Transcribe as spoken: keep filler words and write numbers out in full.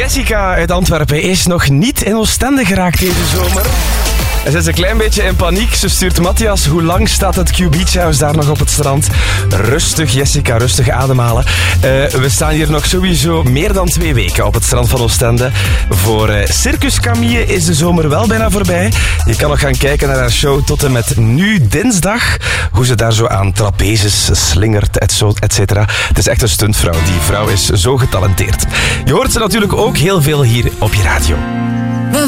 Jessica uit Antwerpen is nog niet in Oostende geraakt deze zomer. En ze is een klein beetje in paniek. Ze stuurt Matthias, hoe lang staat het Q Beach House daar nog op het strand? Rustig, Jessica, rustig ademhalen. Uh, we staan hier nog sowieso meer dan twee weken op het strand van Oostende. Voor uh, Circus Camille is de zomer wel bijna voorbij. Je kan nog gaan kijken naar haar show tot en met nu dinsdag. Hoe ze daar zo aan trapezes slingert, et cetera. Het is echt een stuntvrouw. Die vrouw is zo getalenteerd. Je hoort ze natuurlijk ook heel veel hier op je radio.